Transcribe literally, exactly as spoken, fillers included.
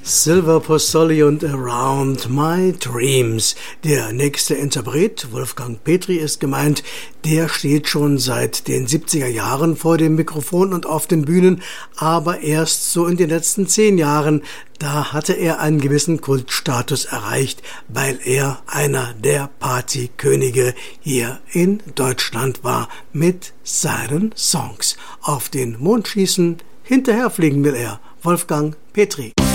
Silver Postoli und Around My Dreams. Der nächste Interpret, Wolfgang Petri ist gemeint, der steht schon seit den siebziger Jahren vor dem Mikrofon und auf den Bühnen, aber erst so in den letzten zehn Jahren, da hatte er einen gewissen Kultstatus erreicht, weil er einer der Partykönige hier in Deutschland war mit seinen Songs. Auf den Mond schießen, hinterher fliegen will er. Wolfgang Petri.